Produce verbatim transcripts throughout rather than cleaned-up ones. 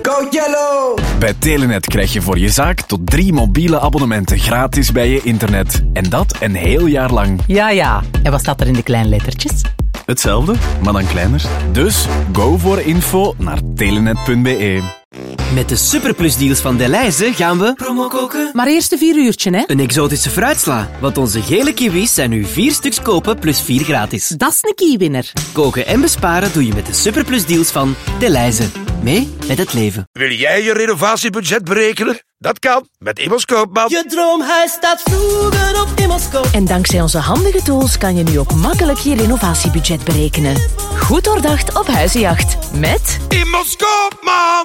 Go Yellow! Bij Telenet krijg je voor je zaak tot drie mobiele abonnementen gratis bij je internet. En dat een heel jaar lang. Ja, ja. En wat staat er in de kleine lettertjes? Hetzelfde, maar dan kleiner. Dus go voor info naar telenet punt b e. Met de superplusdeals van Delhaize gaan we promo koken. Maar eerst een vier uurtje, hè? Een exotische fruitsla, want onze gele kiwis zijn nu vier stuks kopen plus vier gratis. Dat is een keywinner. Koken en besparen doe je met de superplusdeals van Delhaize. Mee met het leven. Wil jij je renovatiebudget berekenen? Dat kan met Immers Koopman. Je droomhuis staat vroeger op Immers Koopman. En dankzij onze handige tools kan je nu ook makkelijk je renovatiebudget berekenen. Goed doordacht op huizenjacht. Met Immers Koopman.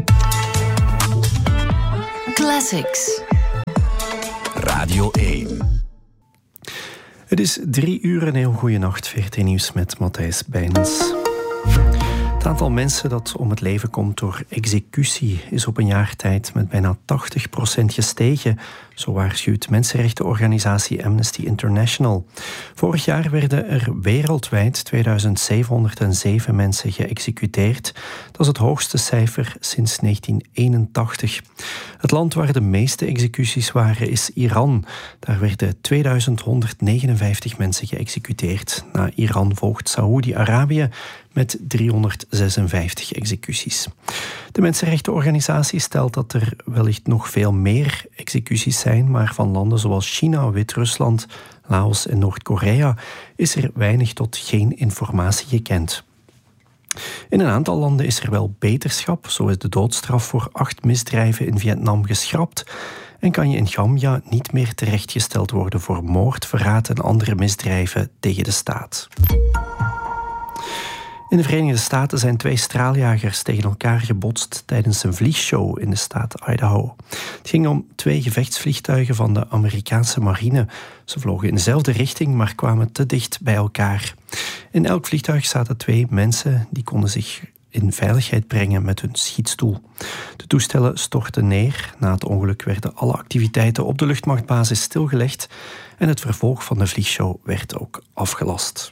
Classics. Radio één. Het is drie uur en heel goede nacht. V R T Nieuws met Matthijs Bijns. Het aantal mensen dat om het leven komt door executie is op een jaar tijd met bijna tachtig procent gestegen. Zo waarschuwt mensenrechtenorganisatie Amnesty International. Vorig jaar werden er wereldwijd tweeduizend zevenhonderdzeven mensen geëxecuteerd. Dat is het hoogste cijfer sinds negentien eenentachtig. Het land waar de meeste executies waren is Iran. Daar werden tweeduizend honderdnegenenvijftig mensen geëxecuteerd. Na Iran volgt Saoedi-Arabië met driehonderdzesenvijftig executies. De mensenrechtenorganisatie stelt dat er wellicht nog veel meer executies zijn, maar van landen zoals China, Wit-Rusland, Laos en Noord-Korea is er weinig tot geen informatie gekend. In een aantal landen is er wel beterschap. Zo is de doodstraf voor acht misdrijven in Vietnam geschrapt en kan je in Gambia niet meer terechtgesteld worden voor moord, verraad en andere misdrijven tegen de staat. In de Verenigde Staten zijn twee straaljagers tegen elkaar gebotst tijdens een vliegshow in de staat Idaho. Het ging om twee gevechtsvliegtuigen van de Amerikaanse marine. Ze vlogen in dezelfde richting, maar kwamen te dicht bij elkaar. In elk vliegtuig zaten twee mensen die konden zich in veiligheid brengen met hun schietstoel. De toestellen stortten neer. Na het ongeluk werden alle activiteiten op de luchtmachtbasis stilgelegd en het vervolg van de vliegshow werd ook afgelast.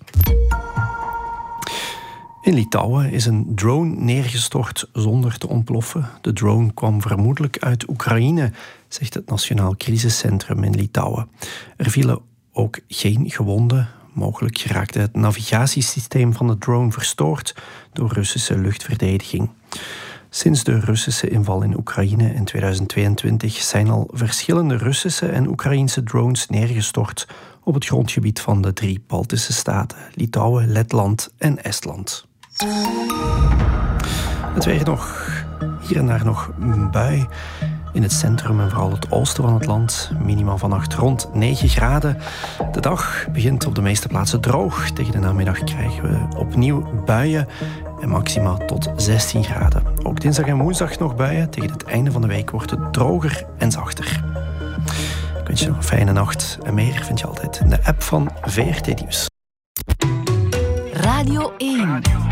In Litouwen is een drone neergestort zonder te ontploffen. De drone kwam vermoedelijk uit Oekraïne, zegt het Nationaal Crisiscentrum in Litouwen. Er vielen ook geen gewonden. Mogelijk geraakte het navigatiesysteem van de drone verstoord door Russische luchtverdediging. Sinds de Russische inval in Oekraïne in tweeduizend tweeëntwintig zijn al verschillende Russische en Oekraïense drones neergestort op het grondgebied van de drie Baltische staten, Litouwen, Letland en Estland. Het weer nog, hier en daar nog een bui in het centrum en vooral het oosten van het land. Minimaal vannacht rond negen graden. De dag begint op de meeste plaatsen droog. Tegen de namiddag krijgen we opnieuw buien en maxima tot zestien graden. Ook dinsdag en woensdag nog buien. Tegen het einde van de week wordt het droger en zachter. Ik wens je nog een fijne nacht. En meer vind je altijd in de app van V R T Nieuws. Radio één.